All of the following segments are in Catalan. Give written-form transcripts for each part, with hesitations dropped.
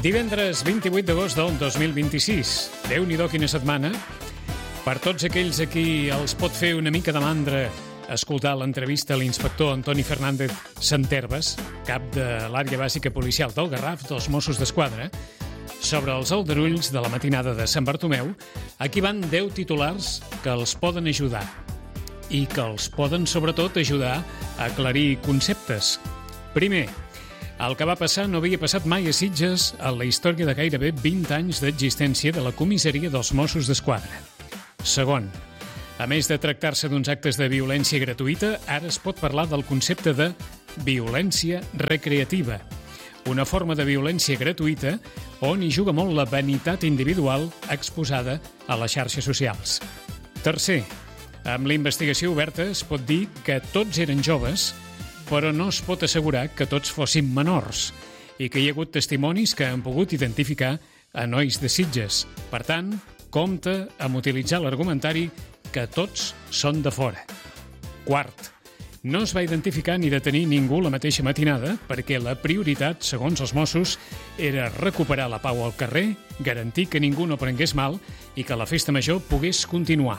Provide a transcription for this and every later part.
Divendres 28 d'agost del 2026. Déu-n'hi-do quina setmana. Per tots aquells a qui els pot fer una mica de mandra escoltar l'entrevista a l'inspector Antoni Fernández Santerves, cap de l'àrea bàsica policial del Garraf dels Mossos d'Esquadra, sobre els aldarulls de la matinada de Sant Bartomeu, aquí van 10 titulars que els poden ajudar i que els poden, sobretot, ajudar a aclarir conceptes. Primer, el que va passar no havia passat mai a Sitges en la història de gairebé 20 anys d'existència de la comissaria dels Mossos d'Esquadra. Segon, a més de tractar-se d'uns actes de violència gratuïta, ara es pot parlar del concepte de violència recreativa, una forma de violència gratuïta on hi juga molt la vanitat individual exposada a les xarxes socials. Tercer, amb la investigació oberta es pot dir que tots eren joves, però no es pot assegurar que tots fossin menors i que hi ha hagut testimonis que han pogut identificar a nois de Sitges. Per tant, compte amb utilitzar l'argumentari que tots són de fora. Quart, no es va identificar ni detenir ningú la mateixa matinada perquè la prioritat, segons els Mossos, era recuperar la pau al carrer, garantir que ningú no prengués mal i que la festa major pogués continuar.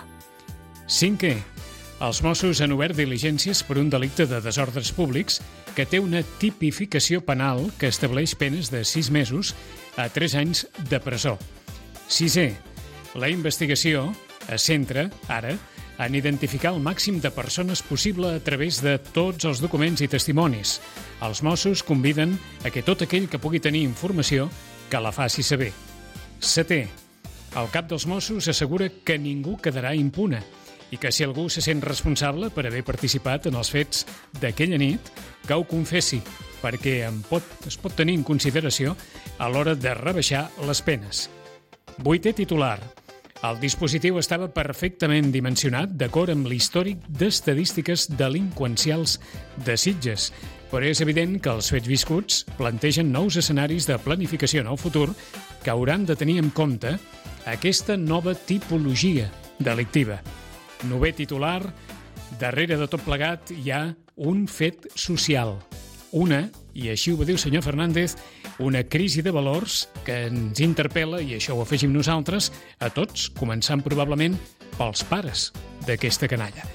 Cinquè, els Mossos han obert diligències per un delicte de desordres públics que té una tipificació penal que estableix penes de 6 mesos a 3 anys de presó. Sisè, la investigació es centra, ara, en identificar el màxim de persones possible a través de tots els documents i testimonis. Els Mossos conviden a que tot aquell que pugui tenir informació que la faci saber. Setè, el cap dels Mossos assegura que ningú quedarà impune i que si algú se sent responsable per haver participat en els fets d'aquella nit, que ho confessi, perquè es pot tenir en consideració a l'hora de rebaixar les penes. Vuitè titular. El dispositiu estava perfectament dimensionat d'acord amb l'històric d'estadístiques delinqüencials de Sitges, però és evident que els fets viscuts plantegen nous escenaris de planificació en el futur que hauran de tenir en compte aquesta nova tipologia delictiva. Novè titular, darrere de tot plegat hi ha un fet social. Una, i així ho va dir el senyor Fernández, una crisi de valors que ens interpel·la, i això ho afegim nosaltres, a tots, començant probablement pels pares d'aquesta canalla.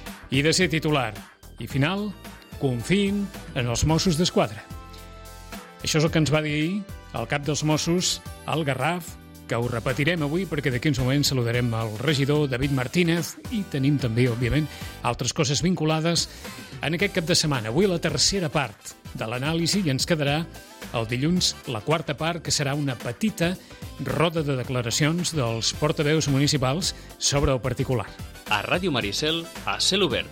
I de ser titular i final, confiïn en els Mossos d'Esquadra. Això és el que ens va dir el cap dels Mossos al Garraf, que ho repetirem avui perquè d'aquí uns moments saludarem el regidor David Martínez i tenim també, òbviament, altres coses vinculades en aquest cap de setmana. Avui la tercera part de l'anàlisi i ens quedarà el dilluns la quarta part, que serà una petita roda de declaracions dels portaveus municipals sobre el particular. A Ràdio Maricel, a cel obert.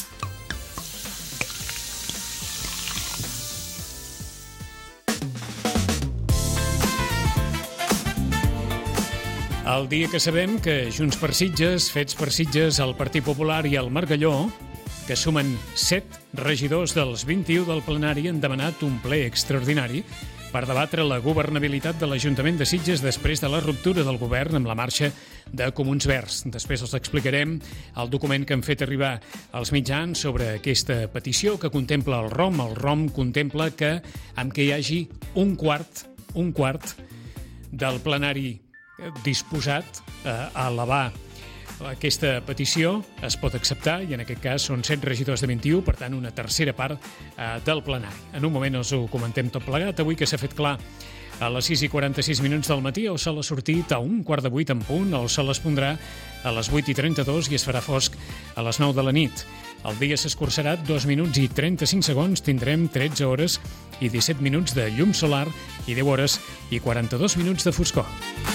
El dia que sabem que Junts per Sitges, Fets per Sitges, el Partit Popular i el Margalló, que sumen 7 regidors dels 21 del plenari, han demanat un ple extraordinari per debatre la governabilitat de l'Ajuntament de Sitges després de la ruptura del govern amb la marxa de Comuns Verds. Després els explicarem el document que han fet arribar als mitjans sobre aquesta petició que contempla el ROM. El ROM contempla que hi hagi un quart del plenari disposat a elevar aquesta petició, es pot acceptar i en aquest cas són 7 regidors de 21, per tant una tercera part del plenari. En un moment els ho comentem tot plegat, avui que s'ha fet clar a les 6:46 del matí, el sol ha sortit a 7:15 en punt, el sol es pondrà a les 8:32 i es farà fosc a les 9 de la nit. El dia s'escurçarà 2 minuts i 35 segons, tindrem 13 hores i 17 minuts de llum solar i 10 hores i 42 minuts de foscor.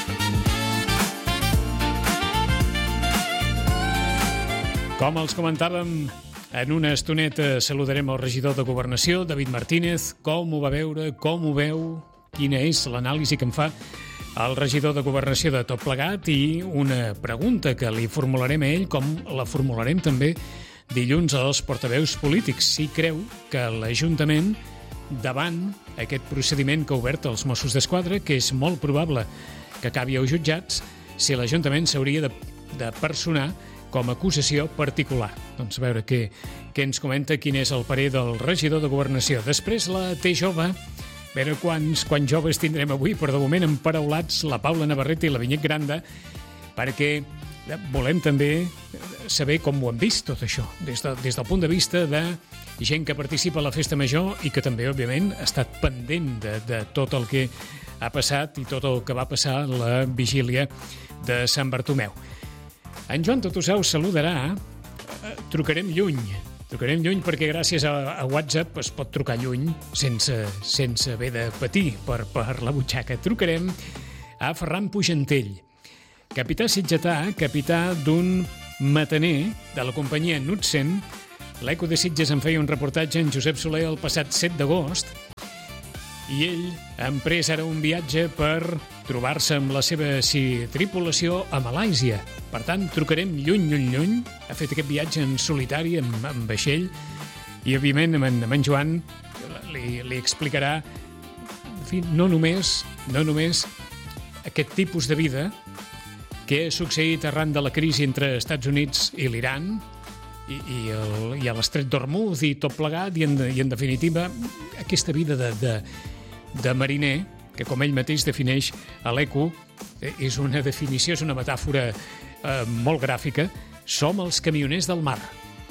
Com els comentàvem, en una estoneta saludarem el regidor de Governació, David Martínez. Com ho va veure, com ho veu, quina és l'anàlisi que en fa el regidor de Governació de tot plegat i una pregunta que li formularem a ell, com la formularem també dilluns als portaveus polítics. Si creu que l'Ajuntament, davant aquest procediment que ha obert els Mossos d'Esquadra, que és molt probable que acabi als jutjats, si l'Ajuntament s'hauria de personar com a acusació particular. Doncs a veure què ens comenta, quin és el parer del regidor de Governació. Després la T jove A veure quants joves tindrem avui, però de moment emparaulats la Paula Navarrete i la Vinyet Granda, perquè volem també saber com ho han vist tot això, des del punt de vista de gent que participa a la Festa Major i que també, òbviament, ha estat pendent de tot el que ha passat i tot el que va passar a la vigília de Sant Bartomeu. En Joan Totusau saludarà. Trucarem lluny perquè gràcies a WhatsApp es pot trucar lluny sense haver de patir per la butxaca. Trucarem a Ferran Pugentell, capità sitgetà, capità d'un mataner de la companyia Knudsen. L'Eco de Sitges en feia un reportatge en Josep Soler el passat 7 d'agost i ell ha emprès ara un viatge per trobar-se amb la seva tripulació a Malàisia. Per tant, trucarem lluny. Ha fet aquest viatge en solitari, en vaixell, i, òbviament, amb en Joan li explicarà, en fi, no només aquest tipus de vida que ha succeït arran de la crisi entre Estats Units i l'Iran, i a l'Estret d'Hormuz i tot plegat, i en definitiva aquesta vida de mariner, que com ell mateix defineix a l'Eco, és una definició, és una metàfora molt gràfica. Som els camioners del mar.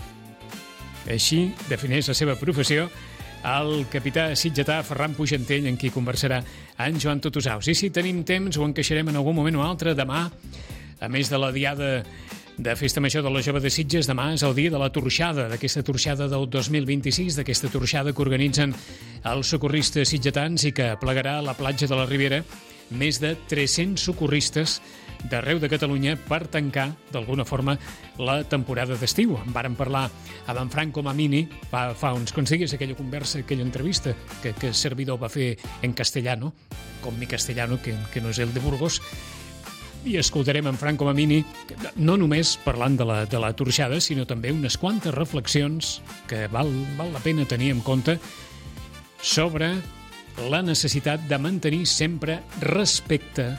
Així defineix la seva professió el capità sitgetà Ferran Pugentell, en qui conversarà en Joan Totusau. Sí, tenim temps, ho encaixarem en algun moment o altre. Demà, a més de la diada de Festa Major de la Jove de Sitges, demà és el dia de la torxada, d'aquesta torxada del 2026, d'aquesta torxada que organitzen els socorristes sitgetans i que plegarà a la platja de la Ribera més de 300 socorristes d'arreu de Catalunya per tancar, d'alguna forma, la temporada d'estiu. En vàrem parlar amb en Franco Mamini fa uns quants dies, aquella conversa, aquella entrevista que el servidor va fer en castellano, com mi castellano, que no és el de Burgos, i escoltarem en Franco Mamini no només parlant de la torxada, sinó també unes quantes reflexions que val la pena tenir en compte sobre la necessitat de mantenir sempre respecte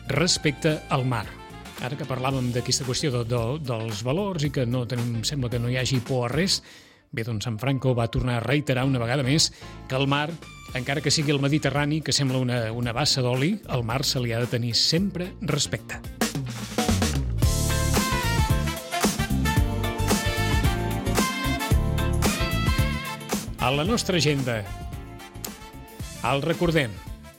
al mar. Ara que parlàvem d'aquesta qüestió dels valors i que sembla que no hi hagi por a res, bé, doncs en Franco va tornar a reiterar una vegada més que el mar, encara que sigui el Mediterrani, que sembla una bassa d'oli, al mar se li ha de tenir sempre respecte. A la nostra agenda el recordem.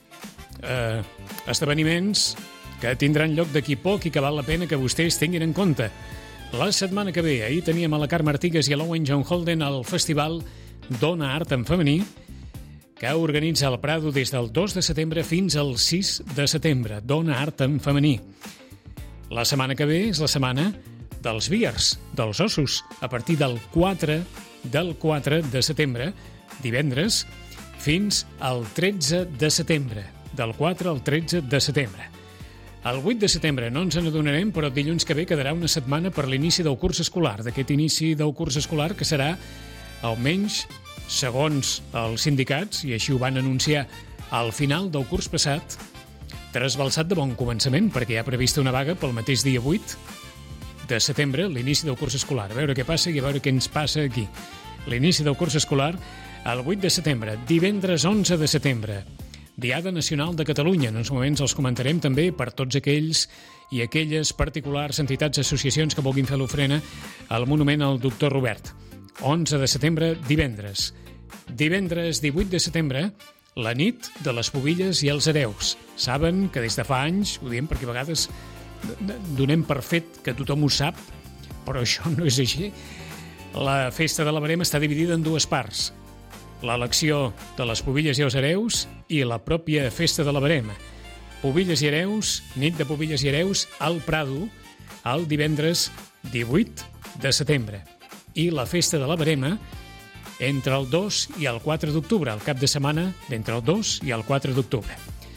Esdeveniments que tindran lloc d'aquí poc i que val la pena que vostès tinguin en compte. La setmana que ve, ahir teníem a la Carme Artigas i a l'Owen John Holden al festival Dona Art en Femení, que organitza el Prado des del 2 de setembre fins al 6 de setembre. Dona Art en Femení. La setmana que ve és la setmana dels biers, dels ossos, a partir del 4 de setembre, divendres, fins al 13 de setembre. Del 4 al 13 de setembre. El 8 de setembre no ens n'adonarem, però dilluns que ve quedarà una setmana per l'inici del curs escolar, d'aquest inici del curs escolar que serà, almenys, segons els sindicats, i així ho van anunciar al final del curs passat, trasbalsat de bon començament, perquè hi ha prevista una vaga pel mateix dia 8 de setembre, l'inici del curs escolar. A veure què passa i a veure què ens passa aquí. L'inici del curs escolar el 8 de setembre, divendres 11 de setembre, Diada Nacional de Catalunya. En uns moments els comentarem també per tots aquells i aquelles particulars entitats, associacions que vulguin fer l'ofrena al monument al doctor Robert. 11 de setembre, divendres. Divendres 18 de setembre, la nit de les pubilles i els hereus. Saben que des de fa anys, ho diem perquè a vegades donem per fet que tothom ho sap, però això no és així. La festa de la Verema està dividida en dues parts. L'elecció de les pubilles i els hereus i la pròpia festa de la Verema. Pubilles i hereus, nit de pubilles i hereus al Prado, el divendres 18 de setembre. I la festa de la Verema entre el 2 i el 4 d'octubre, el cap de setmana d'entre el 2 i el 4 d'octubre.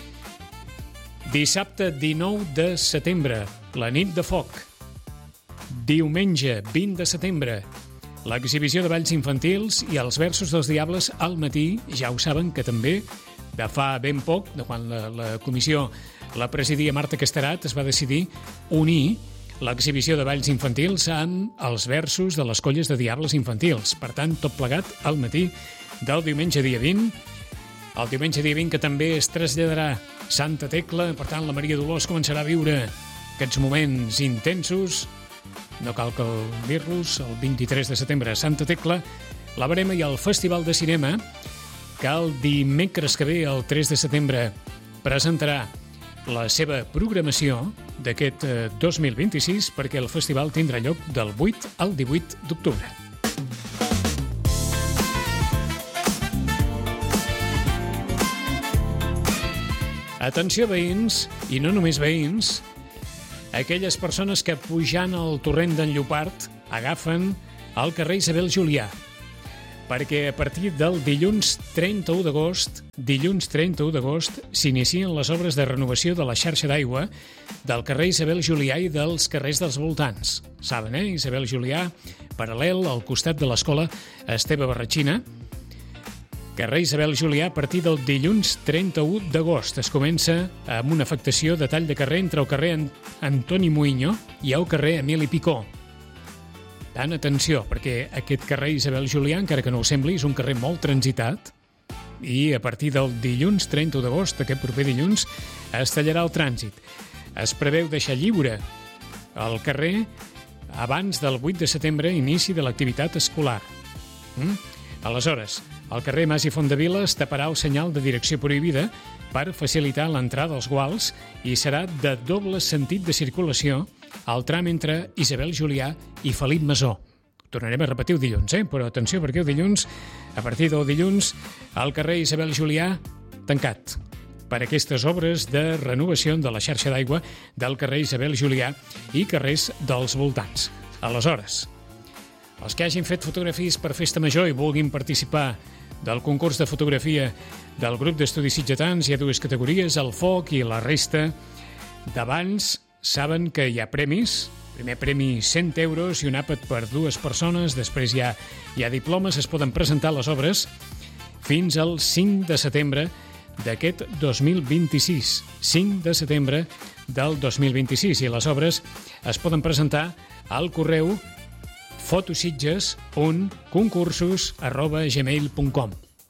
Dissabte 19 de setembre, la nit de foc. Diumenge 20 de setembre, l'exhibició de balls infantils i els versos dels diables al matí. Ja ho saben que també de fa ben poc, de quan la comissió la presidia Marta Casterat, es va decidir unir l'exhibició de balls infantils amb els versos de les colles de diables infantils. Per tant, tot plegat al matí del diumenge dia 20 El diumenge dia 20, que també es traslladarà Santa Tecla. Per tant, la Maria Dolors començarà a viure aquests moments intensos. No cal que dir-los. El 23 de setembre a Santa Tecla, la Verema, i el Festival de Cinema, que el dimecres que ve, el 3 de setembre, presentarà la seva programació d'aquest 2026, perquè el festival tindrà lloc del 8 al 18 d'octubre. Atenció, veïns, i no només veïns, aquelles persones que pujant al torrent d'en Llopart agafen el carrer Isabel Julià, perquè a partir del dilluns 31 d'agost s'inicien les obres de renovació de la xarxa d'aigua del carrer Isabel Julià i dels carrers dels voltants. Saben, Isabel Julià, paral·lel al costat de l'escola Esteve Barratxina. Carrer Isabel Julià, a partir del dilluns 31 d'agost. Es comença amb una afectació de tall de carrer entre el carrer Antoni Muiño i el carrer Emili Picó. Tant atenció, perquè aquest carrer Isabel Julià, encara que no ho sembli, és un carrer molt transitat i a partir del dilluns 31 d'agost, aquest proper dilluns, es tallarà el trànsit. Es preveu deixar lliure el carrer abans del 8 de setembre, inici de l'activitat escolar. Aleshores, el carrer Mas i Fondevila es taparà el senyal de direcció prohibida per facilitar l'entrada als guals i serà de doble sentit de circulació al tram entre Isabel Julià i Felip Masó. Tornarem a repetir el dilluns, però atenció, perquè el dilluns, a partir del dilluns, el carrer Isabel Julià tancat per aquestes obres de renovació de la xarxa d'aigua del carrer Isabel Julià i carrers dels voltants. Aleshores, els que hagin fet fotografies per Festa Major i vulguin participar del concurs de fotografia del grup d'estudis sitgetans, hi ha dues categories, el foc i la resta d'abans. Saben que hi ha premis. Primer premi 100 euros i un àpat per 2 persones. Després hi ha diplomes. Es poden presentar les obres fins al 5 de setembre d'aquest 2026. 5 de setembre del 2026. I les obres es poden presentar al correu fotositges.concursos@gmail.com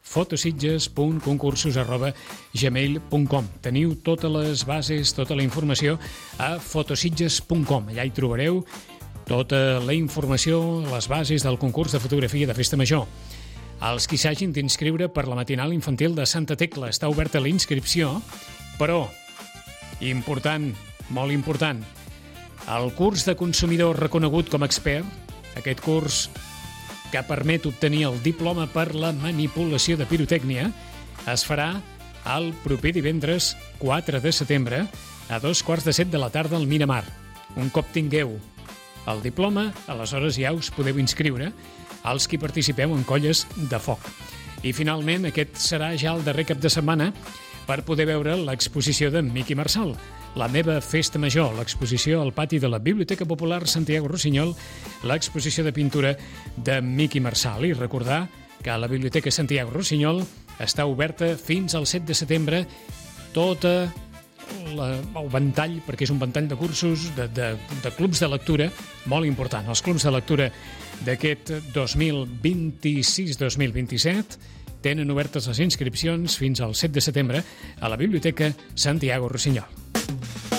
fotositges.concursos@gmail.com. Teniu totes les bases, tota la informació a fotositges.com. Allà hi trobareu tota la informació, les bases del concurs de fotografia de Festa Major. Els qui s'hagin d'inscriure per la matinal infantil de Santa Tecla, està oberta la inscripció, però, important, molt important, el curs de consumidor reconegut com a expert, aquest curs que permet obtenir el diploma per la manipulació de pirotècnia, es farà el proper divendres 4 de setembre a 7:15 de la tarda al Miramar. Un cop tingueu el diploma, aleshores ja us podeu inscriure els qui participeu en colles de foc. I finalment, aquest serà ja el darrer cap de setmana per poder veure l'exposició de Miqui Marçal, La meva festa major, l'exposició al pati de la Biblioteca Popular Santiago Rossinyol, l'exposició de pintura de Miqui Marçal. I recordar que la Biblioteca Santiago Rossinyol està oberta fins al 7 de setembre, tota el ventall, perquè és un ventall de cursos, de clubs de lectura, molt important. Els clubs de lectura d'aquest 2026-2027 tenen obertes les inscripcions fins al 7 de setembre a la Biblioteca Santiago Rossinyol.